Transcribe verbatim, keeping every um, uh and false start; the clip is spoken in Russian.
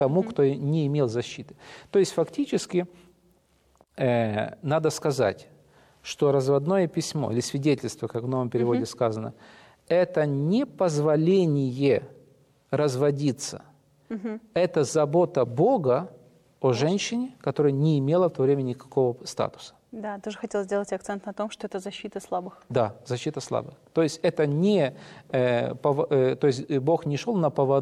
тому, кто не имел защиты. То есть фактически э, надо сказать, что разводное письмо или свидетельство, как в новом переводе mm-hmm. сказано, это не позволение разводиться, mm-hmm. это забота Бога о женщине, которая не имела в то время никакого статуса. Да, тоже хотела сделать акцент на том, что это защита слабых. Да, защита слабых. То есть это не, э, пов, э, то есть Бог не шел на поводу